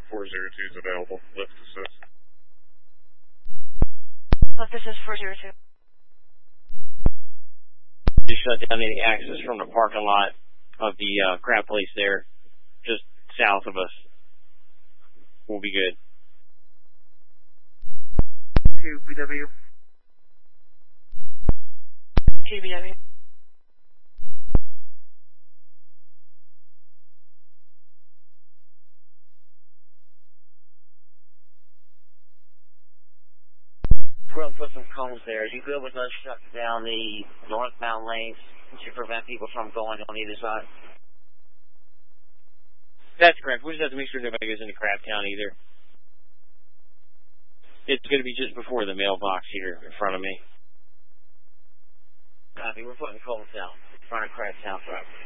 402 is available. Lift assist. Lift assist 402. Just shut down any access from the parking lot of the crab place there, just south of us. We'll be good. 2BW. 2BW. We're going to put some cones there. Are you good with us shutting down the northbound lanes to prevent people from going on either side? That's correct. We just have to make sure nobody goes into Crabtown either. It's going to be just before the mailbox here in front of me. Copy. We're putting cones down in front of Crabtown Forever.